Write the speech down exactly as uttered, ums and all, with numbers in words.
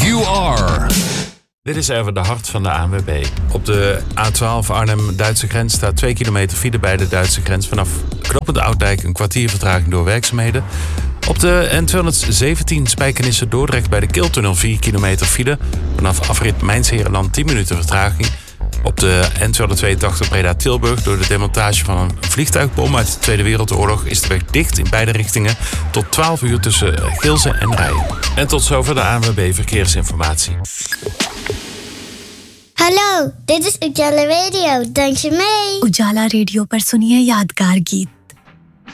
you are. Dit is even de hart van de A N W B. Op de A twaalf Arnhem-Duitse grens staat twee kilometer file bij de Duitse grens. Vanaf knooppunt Oudijk een kwartier vertraging door werkzaamheden. Op de N tweehonderdzeventien Spijkenisse-Dordrecht bij de Kiltunnel vier kilometer file. Vanaf afrit Mijnsheerenland tien minuten vertraging. Op de N tweehonderdtweeëntachtig Breda-Tilburg door de demontage van een vliegtuigbom uit de Tweede Wereldoorlog is de weg dicht in beide richtingen tot twaalf uur tussen Gilze en Rijen. En tot zover de A N W B Verkeersinformatie. Hello, this is Ujala radio, don't you may उजाला रेडियो पर सुनिए यादगार गीत।